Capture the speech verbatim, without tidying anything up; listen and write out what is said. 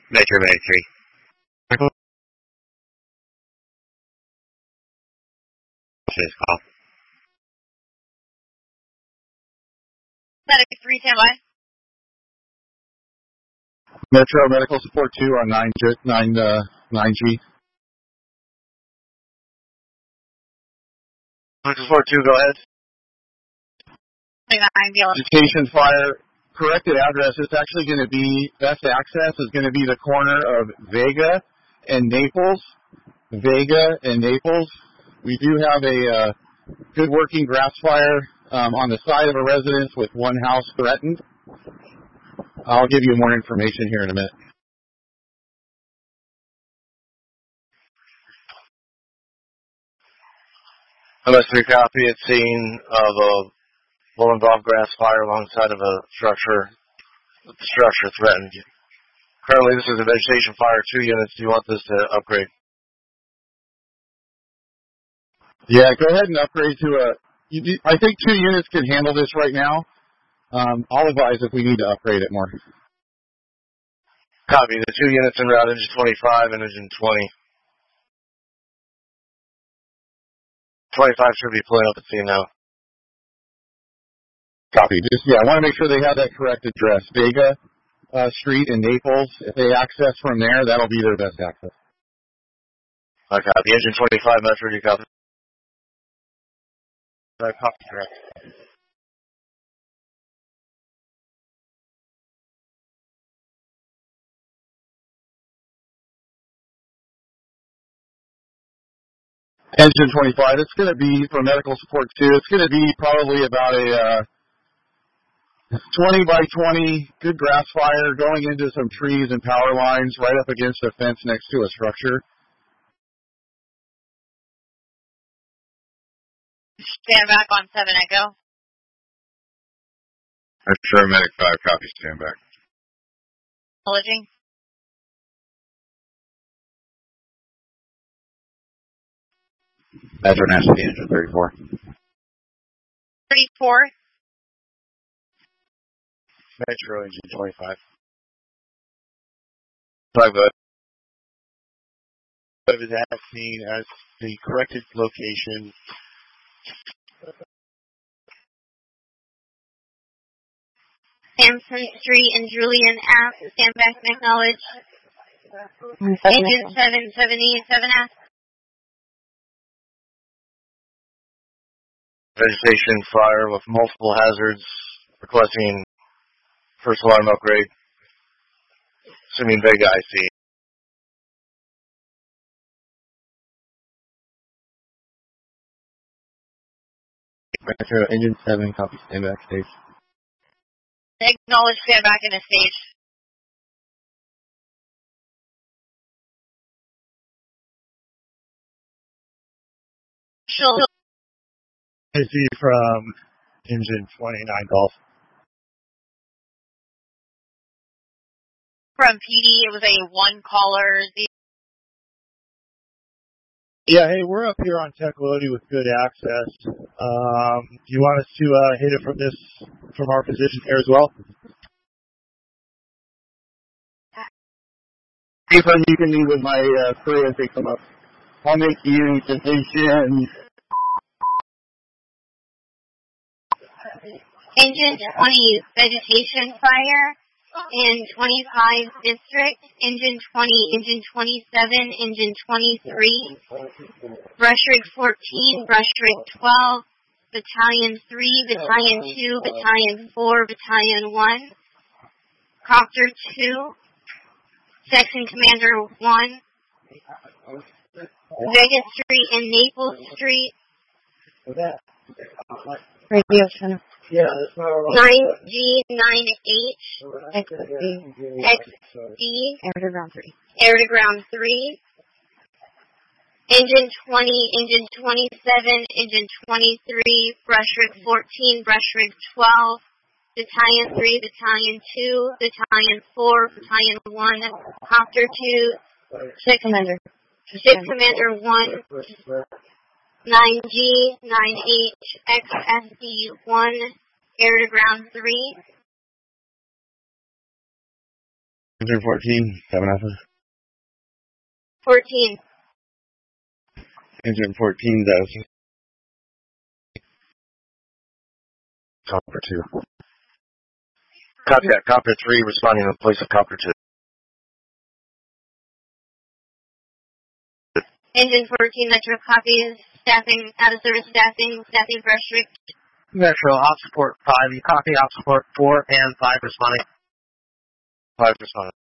Metro Medic three. Medical. This call. Medic three, stand by. Metro Medical Support two on nine G. nine, uh, nine G. Medical Support two, go ahead. Vegetation fire, corrected address. It's actually going to be, best access is going to be the corner of Vega and Naples. Vega and Naples. We do have a uh, good working grass fire um, on the side of a residence with one house threatened. I'll give you more information here in a minute. M S three copy. It's scene of a well-involved grass fire alongside of a structure. The structure threatened. Currently, this is a vegetation fire. Two units. Do you want this to upgrade? Yeah, go ahead and upgrade to a. You do, I think two units can handle this right now. Um, I'll advise if we need to upgrade it more. Copy. The two units en route, engine twenty-five and engine twenty. twenty-five should be pulling up at scene now. Copy. Just, yeah, I want to make sure they have that correct address. Vega uh, Street in Naples. If they access from there, that'll be their best access. I copy. Engine twenty-five, Metro, do you copy? I copy, correct. Engine twenty-five, it's going to be for medical support too. It's going to be probably about a uh, twenty by twenty, good grass fire going into some trees and power lines right up against a fence next to a structure. Stand back on seven Echo. Metro Medic five, copy, stand back. Acknowledging. Metro National Engine thirty-four. thirty-four. Metro, engine twenty-five. Five, good. Of is at scene as the corrected location. Sampson Street and Julian Ave. Stand back and acknowledge. Agent seven seventy-seven F. Vegetation fire with multiple hazards. Requesting first alarm upgrade. Assuming Vega I C. Metro engine seven, copy, stand back, stage. Acknowledge, stand back in a stage. She'll I see from engine twenty-nine Golf. from P D, it was a one caller. Yeah, hey, we're up here on Tech Lodi with good access. Um, do you want us to uh, hit it from this, from our position here as well? If you can meet with my uh, crew as they come up. I'll make you position. Engine twenty, vegetation fire. In twenty-five district, engine twenty, engine twenty-seven, engine twenty-three, brush rig fourteen, brush rig twelve, battalion three, battalion two, battalion four, battalion one, copter two, section commander one, Vega Street and Naples Street, radio center. Yeah, that's not all. nine G, nine H, X D, X D, air to ground three. Air to ground three. Engine twenty, engine twenty-seven, engine twenty-three, brush rig fourteen, brush rig twelve, battalion three, battalion two, battalion four, battalion one, copter two, ship commander, ship commander one, nine G, nine H, X S D one, air to ground three. Engine fourteen, seven Alpha. fourteen. Engine fourteen, Dose. Copper two. Copy that. Copper three responding in place of Copper two. Engine fourteen, Metro copies. Staffing, out of service staffing, staffing for Strict. Metro, op support five. You copy op support four and five responding. Five responding.